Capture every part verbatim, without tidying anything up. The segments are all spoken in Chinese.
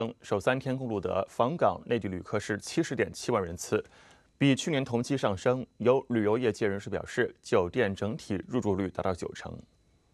首三天共录得访港内地旅客是七十点七万人次，比去年同期上升。有旅游业界人士表示，酒店整体入住率达到九成。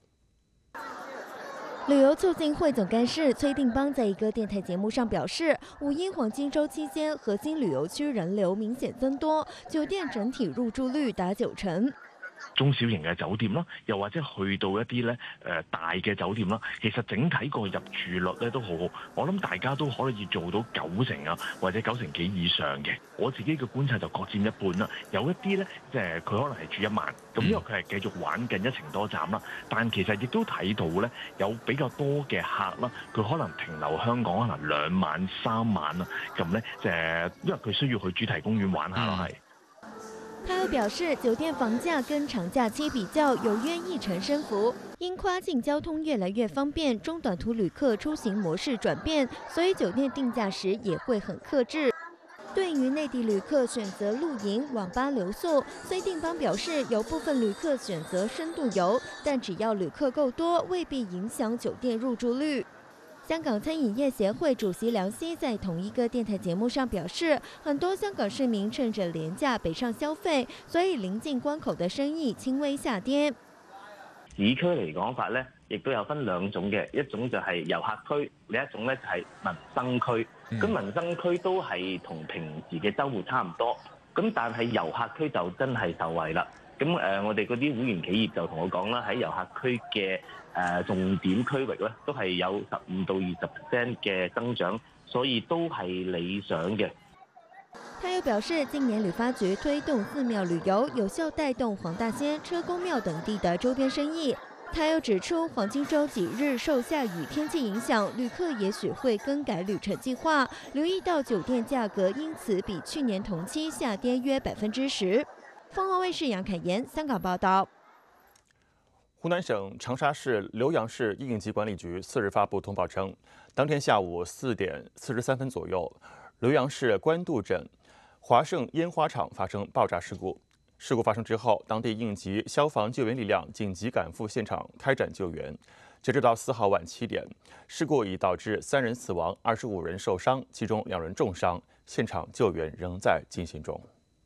旅游促进会总干事崔定邦在一个电台节目上表示，五一黄金周期間核心旅遊區人流明顯增多，酒店整體入住率達九成。 中小型嘅酒店啦，又或者去到一啲咧誒大嘅酒店啦，其實整體個入住率咧都好好，我諗大家都可以做到九成啊，或者九成幾以上嘅。我自己嘅觀察就各佔一半啦。有一啲咧，即係佢可能係住一晚，咁因為佢係繼續玩緊一程多站啦，但其實亦都睇到咧有比較多嘅客啦，佢可能停留香港可能兩晚三晚啦，咁咧就係因為佢需要去主題公園玩下咯，係。 他又表示，酒店房價跟長假期比較有約一成升幅，因跨境交通越來越方便，中短途旅客出行模式轉變，所以酒店定價時也會很克制。對於內地旅客選擇露營、網吧留宿，崔定邦表示，有部分旅客選擇深度遊，但只要旅客夠多，未必影響酒店入住率。香港餐飲業協會主席梁希在同一個電台節目上表示，很多香港市民趁着廉價北上消費，所以臨近關口的生意輕微下跌。 市區嚟講法咧，亦都有分兩種嘅，一種就係遊客區，另一種咧就係民生區。咁、嗯、民生區都係同平時嘅週末差唔多，咁但係遊客區就真係受惠啦。咁誒、呃，我哋嗰啲會員企業就同我講啦，喺遊客區嘅誒重點區域咧，都係有十五到二十 percent 嘅增長，所以都係理想嘅。 他又表示，今年旅發局推動寺廟旅遊，有效帶動黃大仙、車公廟等地的周邊生意。他又指出，黃金週幾日受下雨天氣影響，旅客也許會更改旅程計劃，留意到酒店價格因此比去年同期下跌約百分之十。鳳凰衛視楊凱妍香港報道。 湖南省長沙市浏陽市一應急管理局四日發布通報稱，當天下午四點四十三分左右，瀏陽市官渡鎮華盛煙花廠發生爆炸事故。事故發生之後，當地應急消防救援力量緊急趕赴現場開展救援。截止到四號晚七點，事故已導致三人死亡，二十五人受傷，其中兩人重傷，現場救援仍在進行中。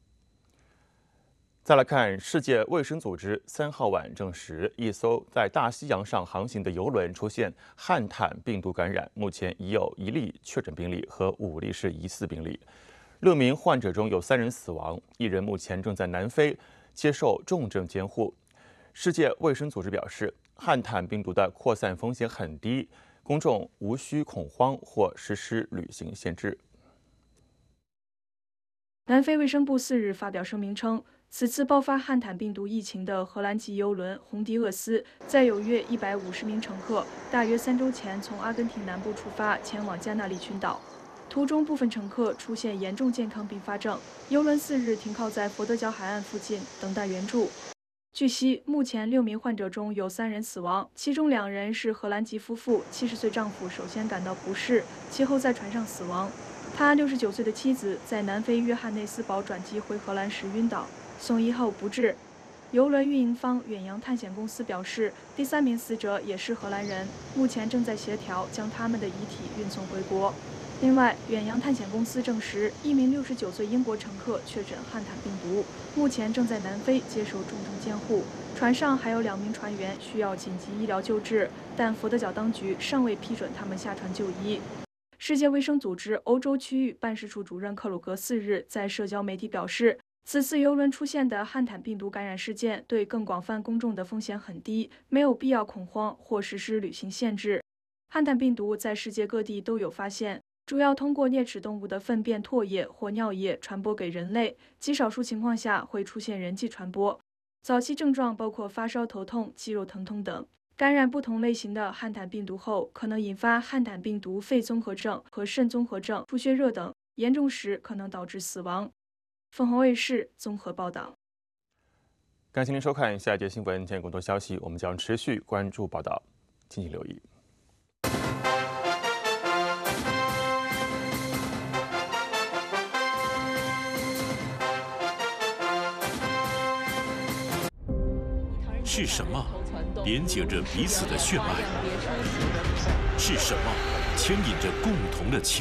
再來看，世界衛生組織三號晚證實，一艘在大西洋上航行的郵輪出現漢坦病毒感染，目前已有一例確診病例和五例是疑似病例。六名患者中有三人死亡，一人目前正在南非接受重症監護。世界衛生組織表示，漢坦病毒的擴散風險很低，公眾無需恐慌或實施旅行限制。 南非衛生部四日發表聲明稱，此次爆發漢坦病毒疫情的荷蘭籍郵輪紅迪厄斯，載有約一百五十名乘客，大約三週前從阿根廷南部出發，前往加那利群島。途中部分乘客出現嚴重健康併發症，郵輪四日停靠在佛得角海岸附近等待援助。據悉，目前六名患者中有三人死亡，其中兩人是荷蘭籍夫婦，七十歲丈夫首先感到不適，其後在船上死亡。他六十九歲的妻子在南非約翰內斯堡轉機回荷蘭時暈倒，送醫後不治。郵輪運營方遠洋探險公司表示，第三名死者也是荷蘭人，目前正在協調將他們的遺體運送回國。另外，遠洋探險公司證實，一名六十九歲英國乘客確診漢坦病毒，目前正在南非接受重症監護。船上還有兩名船員需要緊急醫療救治，但佛得角當局尚未批准他們下船就醫。世界衛生組織歐洲區域辦事處主任克魯格四日在社交媒體表示，此次郵輪出現的漢坦病毒感染事件對更廣泛公眾的風險很低，沒有必要恐慌或實施旅行限制。漢坦病毒在世界各地都有發現，主要通過啮齒動物的糞便、唾液或尿液傳播給人類，極少數情況下會出現人際傳播。早期症狀包括發燒、頭痛、肌肉疼痛等。感染不同類型的漢坦病毒後，可能引發漢坦病毒肺綜合症和腎綜合症、出血熱等，嚴重時可能導致死亡。鳳凰衛視綜合報道。 感謝您收看下一節新聞，見更多消息，我們將持續關注報道，敬請留意。 是什麼連接着彼此的血脈？是什麼牵引着共同的